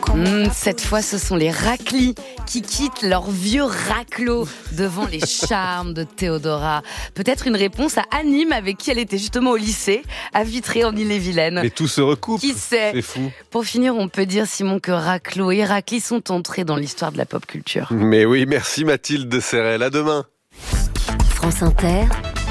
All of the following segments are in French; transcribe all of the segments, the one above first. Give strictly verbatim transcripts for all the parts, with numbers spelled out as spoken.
Mmh, cette fois, ce sont les raclis qui quittent leur vieux raclos devant les charmes de Théodora. Peut-être une réponse à Anime, avec qui elle était justement au lycée, à Vitré, en Ille-et-Vilaine. Mais tout se recoupe. Qui sait ? C'est fou. Pour finir, on peut dire, Simon, que raclos et raclis sont entrés dans l'histoire de la pop culture. Mais oui, merci Mathilde de Serrel. À demain. France Inter,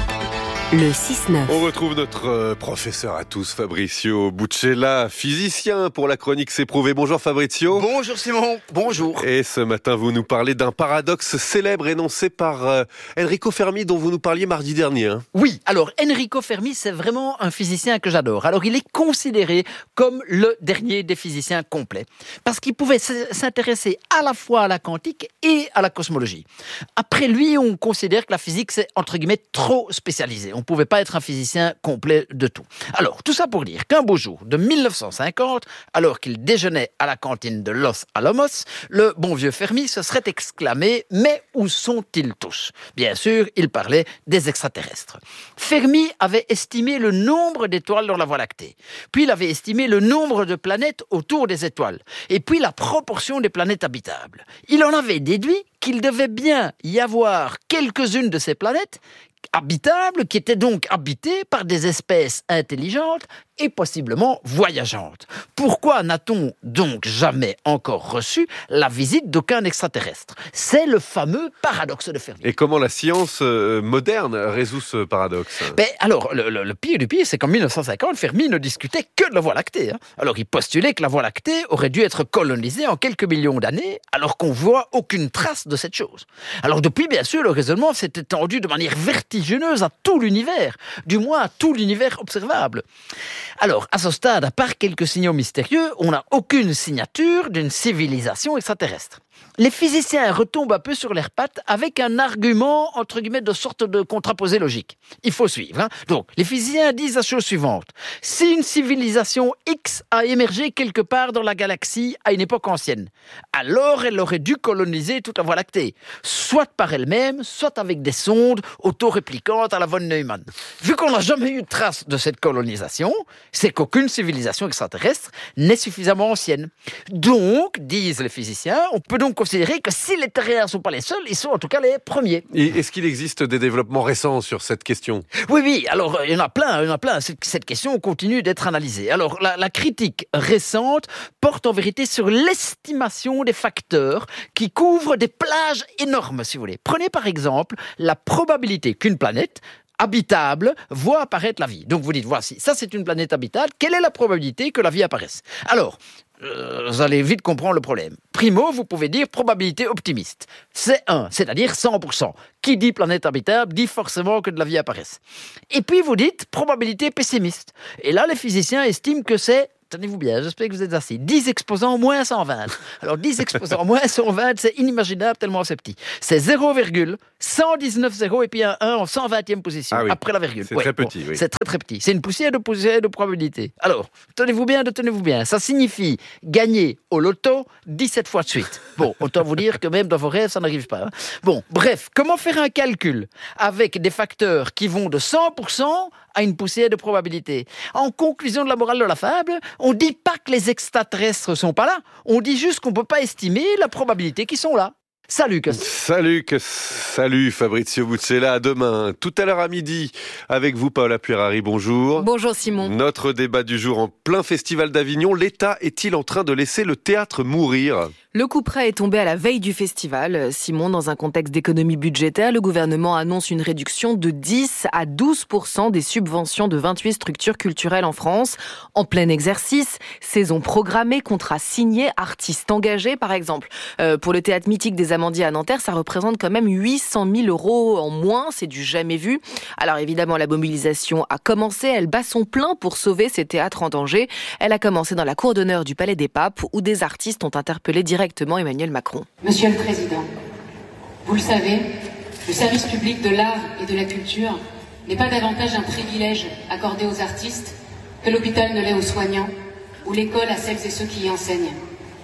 le six neuf. On retrouve notre euh, professeur à tous, Fabrizio Buccella, physicien pour la chronique C'est prouvé. Bonjour Fabrizio. Bonjour Simon, bonjour. Et ce matin, vous nous parlez d'un paradoxe célèbre énoncé par euh, Enrico Fermi, dont vous nous parliez mardi dernier. Hein. Oui, alors Enrico Fermi, c'est vraiment un physicien que j'adore. Alors il est considéré comme le dernier des physiciens complets, parce qu'il pouvait s'intéresser à la fois à la quantique et à la cosmologie. Après lui, on considère que la physique, c'est entre guillemets trop spécialisé. On ne pouvait pas être un physicien complet de tout. Alors, tout ça pour dire qu'un beau jour de mille neuf cent cinquante, alors qu'il déjeunait à la cantine de Los Alamos, le bon vieux Fermi se serait exclamé « Mais où sont-ils tous ?» Bien sûr, il parlait des extraterrestres. Fermi avait estimé le nombre d'étoiles dans la Voie lactée. Puis il avait estimé le nombre de planètes autour des étoiles. Et puis la proportion des planètes habitables. Il en avait déduit qu'il devait bien y avoir quelques-unes de ces planètes habitables, qui étaient donc habitées par des espèces intelligentes et possiblement voyageantes. Pourquoi n'a-t-on donc jamais encore reçu la visite d'aucun extraterrestre ? C'est le fameux paradoxe de Fermi. Et comment la science euh, moderne résout ce paradoxe ? Ben, alors, le, le, le pire du pire, c'est qu'en mille neuf cent cinquante, Fermi ne discutait que de la Voie lactée. Hein. Alors, il postulait que la Voie lactée aurait dû être colonisée en quelques millions d'années, alors qu'on voit aucune trace de cette chose. Alors, depuis, bien sûr, le raisonnement s'est étendu de manière vertigineuse à tout l'univers, du moins à tout l'univers observable. Alors, à ce stade, à part quelques signaux mystérieux, on n'a aucune signature d'une civilisation extraterrestre. Les physiciens retombent un peu sur leurs pattes avec un argument, entre guillemets, de sorte de contraposé logique. Il faut suivre. Hein. Donc, les physiciens disent la chose suivante. Si une civilisation X a émergé quelque part dans la galaxie à une époque ancienne, alors elle aurait dû coloniser toute la Voie lactée, soit par elle-même, soit avec des sondes auto-réplicantes à la von Neumann. Vu qu'on n'a jamais eu de trace de cette colonisation, c'est qu'aucune civilisation extraterrestre n'est suffisamment ancienne. Donc, disent les physiciens, on peut donc considérer que si les terriens ne sont pas les seuls, ils sont en tout cas les premiers. Et est-ce qu'il existe des développements récents sur cette question ? Oui, oui, alors il y en a plein, il y en a plein. Cette question continue d'être analysée. Alors la, la critique récente porte en vérité sur l'estimation des facteurs qui couvrent des plages énormes, si vous voulez. Prenez par exemple la probabilité qu'une planète habitable voit apparaître la vie. Donc vous dites, voici, ça c'est une planète habitable, quelle est la probabilité que la vie apparaisse ? Alors, euh, vous allez vite comprendre le problème. Primo, vous pouvez dire probabilité optimiste. C'est un, c'est-à-dire cent pour cent. Qui dit planète habitable dit forcément que de la vie apparaisse. Et puis vous dites probabilité pessimiste. Et là, les physiciens estiment que c'est, tenez-vous bien, j'espère que vous êtes assis, dix exposants moins cent vingt. Alors dix exposants moins cent vingt, c'est inimaginable tellement c'est petit. C'est zéro virgule cent dix-neuf zéro et puis un un en cent vingtième position, ah oui. après la virgule. C'est ouais, très petit, bon, oui. C'est très très petit. C'est une poussière de poussière de probabilité. Alors, tenez-vous bien, tenez-vous bien. Ça signifie gagner au loto dix-sept fois de suite. Bon, autant vous dire que même dans vos rêves, ça n'arrive pas. Hein. Bon, bref, comment faire un calcul avec des facteurs qui vont de cent pour cent à une poussière de probabilité ? En conclusion de la morale de la fable, on ne dit pas que les extraterrestres sont pas là, on dit juste qu'on ne peut pas estimer la probabilité qu'ils sont là. Salut, que... Salut, que... salut Fabrizio Buccella, à demain. Tout à l'heure à midi, avec vous Paola Puerari, bonjour. Bonjour Simon. Notre débat du jour en plein festival d'Avignon, l'État est-il en train de laisser le théâtre mourir ? Le coup près est tombé à la veille du festival. Simon, dans un contexte d'économie budgétaire, le gouvernement annonce une réduction de dix à douze pour cent des subventions de vingt-huit structures culturelles en France. En plein exercice, saison programmée, contrats signés, artistes engagés, par exemple. Euh, pour le théâtre mythique des Amandiers à Nanterre, ça représente quand même huit cent mille euros en moins. C'est du jamais vu. Alors évidemment, la mobilisation a commencé. Elle bat son plein pour sauver ces théâtres en danger. Elle a commencé dans la cour d'honneur du Palais des Papes, où des artistes ont interpellé directement Directement Emmanuel Macron. Monsieur le Président, vous le savez, le service public de l'art et de la culture n'est pas davantage un privilège accordé aux artistes que l'hôpital ne l'est aux soignants ou l'école à celles et ceux qui y enseignent.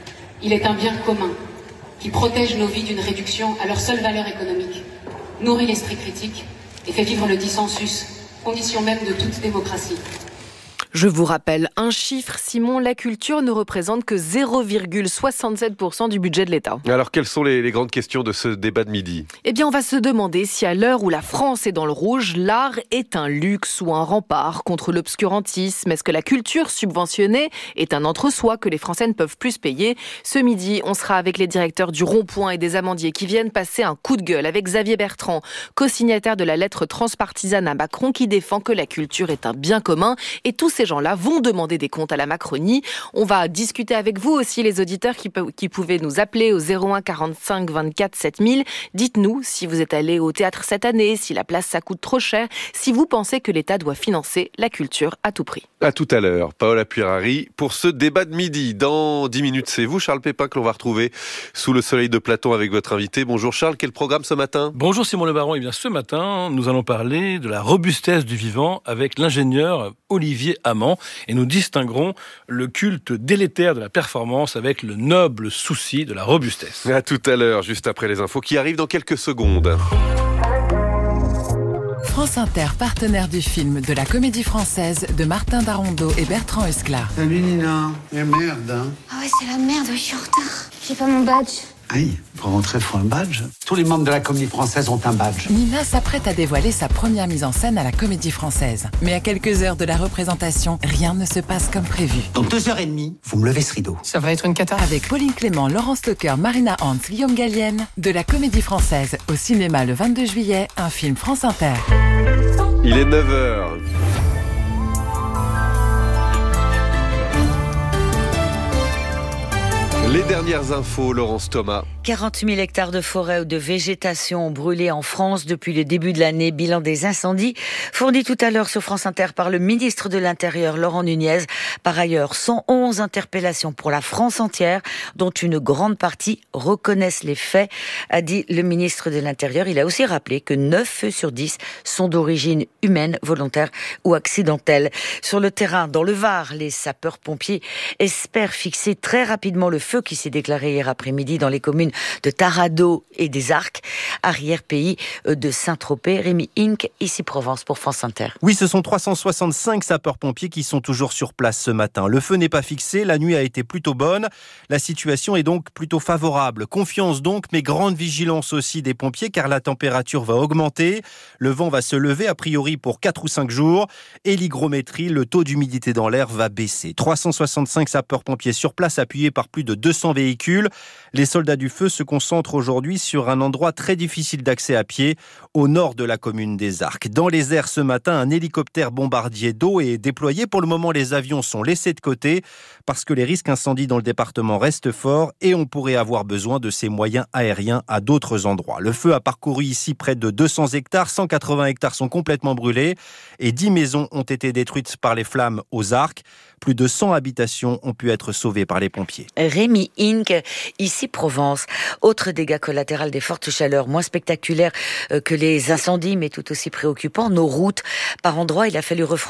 Il est un bien commun qui protège nos vies d'une réduction à leur seule valeur économique, nourrit l'esprit critique et fait vivre le dissensus, condition même de toute démocratie. Je vous rappelle un chiffre, Simon, la culture ne représente que zéro virgule soixante-sept pour cent du budget de l'État. Alors, quelles sont les, les grandes questions de ce débat de midi ? Eh bien, on va se demander si à l'heure où la France est dans le rouge, l'art est un luxe ou un rempart contre l'obscurantisme. Est-ce que la culture subventionnée est un entre-soi que les Français ne peuvent plus se payer ? Ce midi, on sera avec les directeurs du Rond-Point et des Amandiers qui viennent passer un coup de gueule avec Xavier Bertrand, co-signataire de la lettre transpartisane à Macron qui défend que la culture est un bien commun. Et tous ces gens-là vont demander des comptes à la Macronie. On va discuter avec vous aussi, les auditeurs qui, pe- qui pouvaient nous appeler au zéro un quarante-cinq vingt-quatre sept mille. Dites-nous si vous êtes allés au théâtre cette année, si la place ça coûte trop cher, si vous pensez que l'État doit financer la culture à tout prix. À tout à l'heure, Paola Puerari pour ce débat de midi. Dans dix minutes, c'est vous, Charles Pépin, que l'on va retrouver sous le soleil de Platon avec votre invité. Bonjour Charles, quel programme ce matin ? Bonjour Simon Le Baron. Eh bien, ce matin, nous allons parler de la robustesse du vivant avec l'ingénieur Olivier Amand et nous distinguerons le culte délétère de la performance avec le noble souci de la robustesse. À tout à l'heure, juste après les infos qui arrivent dans quelques secondes. France Inter, partenaire du film de la Comédie Française de Martin Darondeau et Bertrand Husklar. Salut Nina, eh merde hein. Ah ouais, c'est la merde, je suis en retard. J'ai pas mon badge. Aïe, pour rentrer, faut un badge. Tous les membres de la Comédie Française ont un badge. Nina s'apprête à dévoiler sa première mise en scène à la Comédie Française. Mais à quelques heures de la représentation, rien ne se passe comme prévu. Dans deux heures et demie, vous me levez ce rideau. Ça va être une cata. Avec Pauline Clément, Laurence Stocker, Marina Hans, Guillaume Gallienne, de la Comédie Française au cinéma le vingt-deux juillet, un film France Inter. Il est neuf heures. Les dernières infos, Laurence Thomas. quarante mille hectares de forêt ou de végétation ont brûlé en France depuis le début de l'année. Bilan des incendies fourni tout à l'heure sur France Inter par le ministre de l'Intérieur, Laurent Nunez. Par ailleurs, cent onze interpellations pour la France entière, dont une grande partie reconnaissent les faits, a dit le ministre de l'Intérieur. Il a aussi rappelé que neuf feux sur dix sont d'origine humaine, volontaire ou accidentelle. Sur le terrain, dans le Var, les sapeurs-pompiers espèrent fixer très rapidement le feu qui s'est déclaré hier après-midi dans les communes de Taradot et des Arcs, arrière-pays de Saint-Tropez. Rémi Inc, ici Provence pour France Inter. Oui, ce sont trois cent soixante-cinq sapeurs-pompiers qui sont toujours sur place ce matin. Le feu n'est pas fixé, la nuit a été plutôt bonne. La situation est donc plutôt favorable. Confiance donc, mais grande vigilance aussi des pompiers car la température va augmenter. Le vent va se lever a priori pour quatre ou cinq jours et l'hygrométrie, le taux d'humidité dans l'air va baisser. trois cent soixante-cinq sapeurs-pompiers sur place appuyés par plus de deux cents véhicules. Les soldats du feu se concentrent aujourd'hui sur un endroit très difficile d'accès à pied, au nord de la commune des Arcs. Dans les airs ce matin, un hélicoptère bombardier d'eau est déployé. Pour le moment, les avions sont laissés de côté parce que les risques incendies dans le département restent forts et on pourrait avoir besoin de ces moyens aériens à d'autres endroits. Le feu a parcouru ici près de deux cents hectares, cent quatre-vingts hectares sont complètement brûlés et dix maisons ont été détruites par les flammes aux Arcs. Plus de cent habitations ont pu être sauvées par les pompiers. Rémi Inc, ici Provence. Autre dégât collatéral des fortes chaleurs, moins spectaculaire que les incendies, mais tout aussi préoccupant, nos routes. Par endroits, il a fallu refroidir